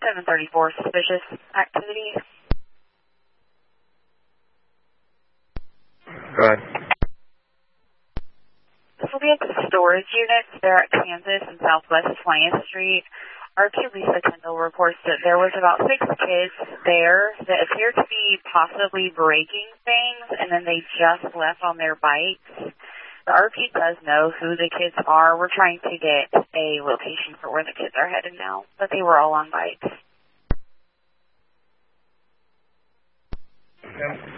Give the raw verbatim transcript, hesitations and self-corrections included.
seven thirty-four, suspicious activity. Go ahead. This will be at the storage units there at Kansas and Southwest twentieth Street. R Q Lisa Kendall reports that there was about six kids there that appeared to be possibly breaking things, and then they just left on their bikes. The R P does know who the kids are. We're trying to get a location for where the kids are headed now, but they were all on bikes. Okay.